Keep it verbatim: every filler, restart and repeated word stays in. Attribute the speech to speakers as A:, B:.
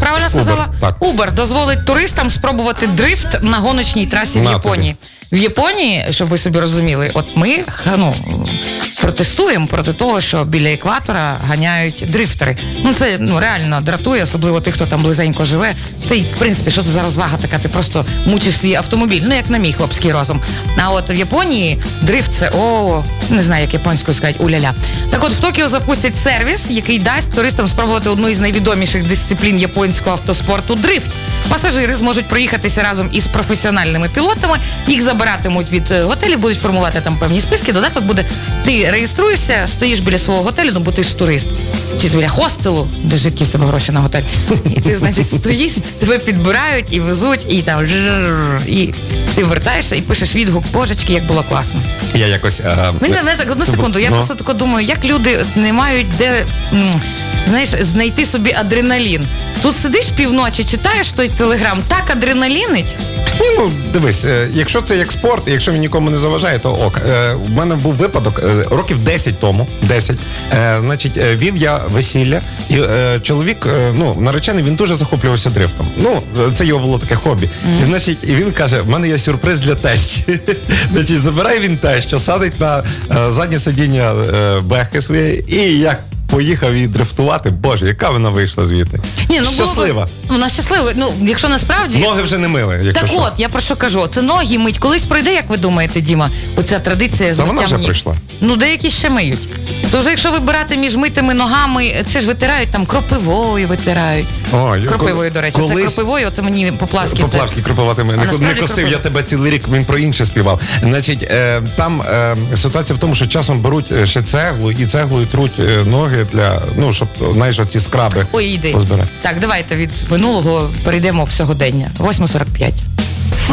A: правильно сказала?
B: Uber
A: дозволить туристам спробувати дрифт на гоночній трасі в Японії. В Японії, щоб ви собі розуміли, от ми, ну, протестуємо проти того, що біля екватора ганяють дрифтери. Ну, це, ну, реально дратує, особливо тих, хто там близенько живе. Та й, в принципі, що це за розвага така? Ти просто мучиш свій автомобіль. Ну, як на мій хлопський розум. А от в Японії дрифт це, о, не знаю, як японською сказати, уля-ля. Так от, в Токіо запустять сервіс, який дасть туристам спробувати одну із найвідоміших дисциплін японського автоспорту – дрифт. Пасажири зможуть проїхатися разом із професіональними пілотами, їх забиратимуть від готелів, будуть формувати там певні списки, додаток буде, ти реєструєшся, стоїш біля свого готелю, ну, бо ти ж турист, чи біля хостелу, де які в тебе гроші на готель, і ти, значить, стоїш, тебе підбирають і везуть, і там, і ти вертаєшся і пишеш відгук, божечки, як було класно.
B: Я якось... А...
A: Мене, не, так, одну секунду, я ну. просто тако думаю, як люди не мають де, м, знаєш, знайти собі адреналін. Тут сидиш півночі, читаєш той телеграм, так адреналінить.
B: Ні, ну, дивись, якщо це як спорт, якщо він нікому не заважає, то ок. У мене був випадок років десять тому, десять, значить, вів я весілля, і чоловік, ну, наречений, він дуже захоплювався дрифтом. Ну, це його було таке хобі. Mm. І, значить, і він каже, в мене є сюрприз для тещі. Значить, забирає він тещу, садить на заднє сидіння бехи своєї, і як поїхав її дрифтувати. Боже, яка вона вийшла звідти.
A: Ні, ну,
B: щаслива.
A: Було, вона щаслива. Ну, якщо насправді...
B: Ноги вже не мили, якщо
A: Так
B: що.
A: от, я про що кажу. Це ноги мить. Колись пройде, як ви думаєте, Діма, оця традиція з
B: Та
A: миттям
B: вона вже
A: ніг.
B: прийшла.
A: Ну, деякі ще миють. То вже якщо вибирати між митими ногами, це ж витирають там кропивою витирають.
B: Ой,
A: кропивою, до речі.
B: колись...
A: Це кропивою, оце мені Поплавський.
B: Поплавський кропивати мене. Не, не косив, кропив. Я тебе цілий рік, він про інше співав. Значить, е, там е, ситуація в тому, що часом беруть ще цеглу, і цеглою труть е, ноги для, ну, щоб, знаєш, оці скраби
A: Ой, іди.
B: позбирати.
A: Так, давайте від минулого перейдемо в сьогодення. восьма сорок п'ять.